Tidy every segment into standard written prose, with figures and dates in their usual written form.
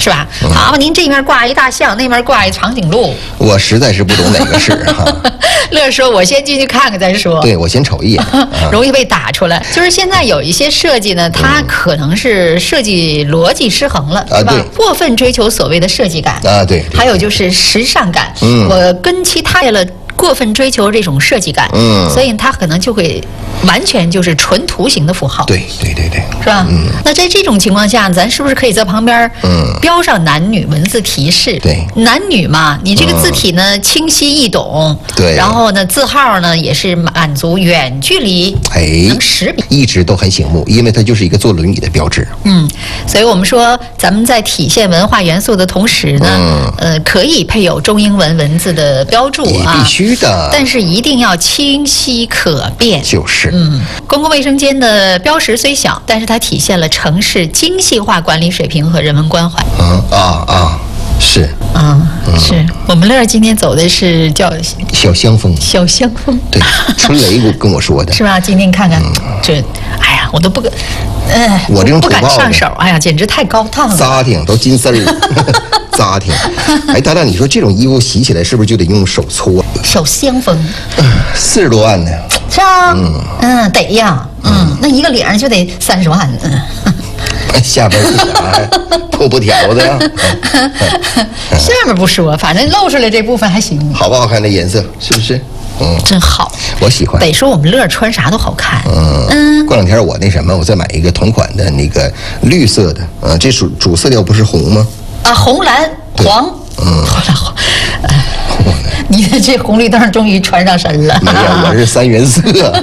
是吧？好，您这面挂一大象，那面挂一长颈鹿， 我实在是不懂哪个是哈。 乐说：“我先进去看看再说。” 对，我先瞅一眼， 容易被打出来。就是现在有一些设计呢，它可能是设计逻辑失衡了，是吧？过分追求所谓的设计感啊，对。 还有就是时尚感，我跟其他了。过分追求这种设计感，所以它可能就会完全就是纯图形的符号。 对， 是吧？那在这种情况下，咱是不是可以在旁边标上男女文字提示？ 对， 男女嘛，你这个字体呢清晰易懂， 对， 然后呢字号呢也是满足远距离能识别， 一直都很醒目，因为它就是一个坐轮椅的标志。 所以我们说咱们在体现文化元素的同时呢，可以配有中英文文字的标注啊， 必须的， 但是一定要清晰可辨。 就是， 公共卫生间的标识虽小，但是它体现了城市精细化管理水平和人文关怀。 是， 是我们乐今天走的是叫小香风， 小香风， 对，春雷跟我说的， 是吧？今天看看这，哎呀，我都不敢， 我这种不敢上手，哎呀，简直太高烫了， 扎挺都金丝儿，扎挺。哎，大大，你说这种衣服洗起来是不是就得用手搓？ 小香风 ，40多万呢， 是啊，得呀，那一个领就得30万， 下边是啥呀？破布条的呀？ 下面不说，反正露出来这部分还行。 好不好看？那颜色是不是？ 真好， 我喜欢。 得说我们乐穿啥都好看。 过两天我那什么，我再买一个同款的那个绿色的。这主色调不是红吗？ 啊，红蓝黄。黄。你的这红绿灯终于穿上身了。 没有，我是3原色。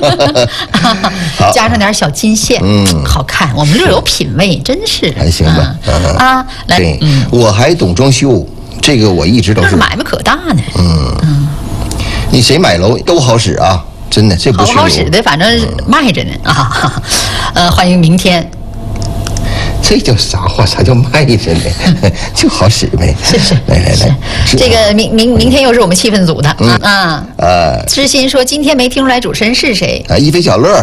加上点小金线，好看。我们乐有品味，真是还行吧？ 来， 对，我还懂装修，这个我一直都是买卖可大呢。 你谁买楼都好使啊，真的，这不是好使的，反正卖着呢啊。欢迎明天。 这叫啥话？啥叫卖着呢？就好使呗。 是。来，这个明天又是我们气氛组的知心说今天没听出来主持人是谁啊？一飞小乐。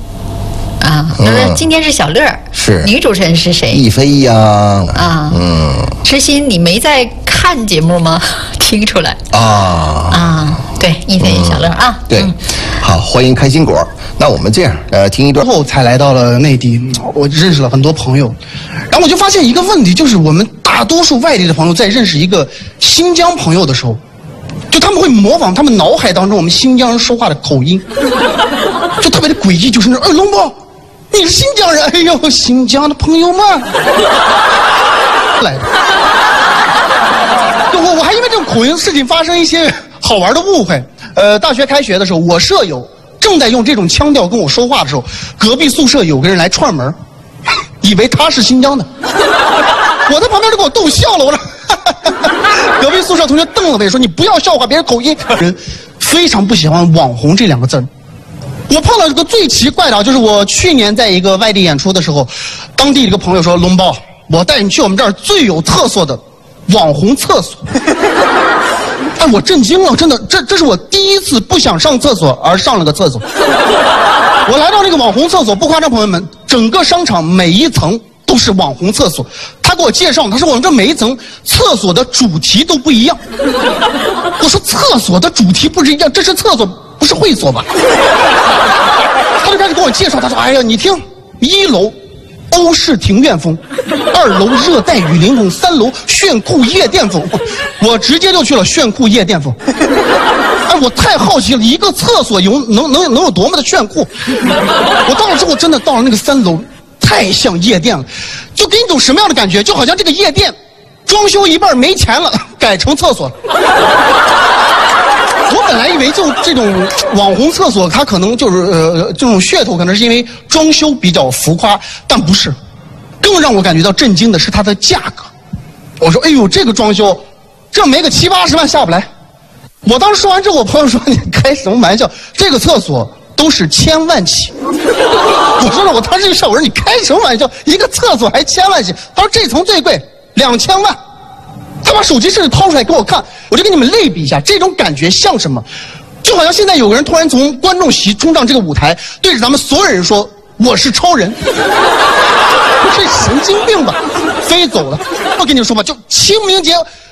今天是小乐， 是女主持人是谁？ 一飞呀。 知心，你没在看节目吗？听出来对，一飞小乐啊。 对，好，欢迎开心果。那我们这样，听一段后才来到了内地，我认识了很多朋友，然后我就发现一个问题，就是我们大多数外地的朋友在认识一个新疆朋友的时候，就他们会模仿他们脑海当中我们新疆人说话的口音，就特别的诡异，就是那龙波，你是新疆人？哎呦，新疆的朋友们来的。我还因为这种口音事情发生一些好玩的误会。大学开学的时候，我舍友正在用这种腔调跟我说话的时候，隔壁宿舍有个人来串门，以为他是新疆的，我在旁边就给我逗笑了。我说，隔壁宿舍同学瞪了我，说你不要笑话别人口音。人非常不喜欢网红这2个字。我碰到这个最奇怪的，就是我去年在一个外地演出的时候，当地一个朋友说，龙包，我带你去我们这儿最有特色的网红厕所。哎，我震惊了，真的，这是我第一次不想上厕所而上了个厕所。我来到那个网红厕所，不夸张，朋友们，整个商场每一层都是网红厕所。他给我介绍，他说我们这每一层厕所的主题都不一样。我说厕所的主题不是一样，这是厕所，不是会所吧？他就开始给我介绍，他说：“哎呀，你听，1楼。”欧式庭院风，2楼热带雨林风，3楼炫酷夜店风，我直接就去了炫酷夜店风。哎，我太好奇了，一个厕所能有多么的炫酷？我到了之后，真的到了那个3楼，太像夜店了，就给你种什么样的感觉？就好像这个夜店装修一半没钱了，改成厕所了。我本来以为就这种网红厕所，它可能就是这种噱头，可能是因为装修比较浮夸，但不是。更让我感觉到震惊的是它的价格。我说：“哎呦，这个装修，这没个70、80万下不来。”我当时说完之后，我朋友说：“你开什么玩笑？这个厕所都是1000万起。”我说了，我当时一笑，我说：“你开什么玩笑？一个厕所还1000万起？”他说：“这层最贵，2000万。”他把手机甚至掏出来给我看，我就给你们类比一下，这种感觉像什么？就好像现在有个人突然从观众席冲上这个舞台，对着咱们所有人说：“我是超人。” 是神经病吧？飞走了。我跟你说吧，就清明节